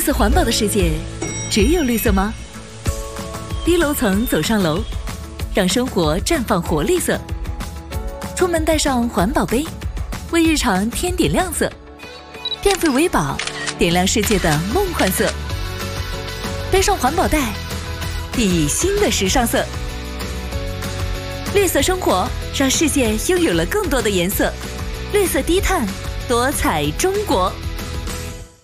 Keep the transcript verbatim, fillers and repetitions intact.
色环保的世界，只有绿色吗？低楼层走上楼，让生活绽放活力色。出门带上环保杯，为日常添点亮色。电费为宝，点亮世界的梦幻色。背上环保袋，熠熠新的时尚色。绿色生活，让世界拥有了更多的颜色。绿色低碳，多彩中国。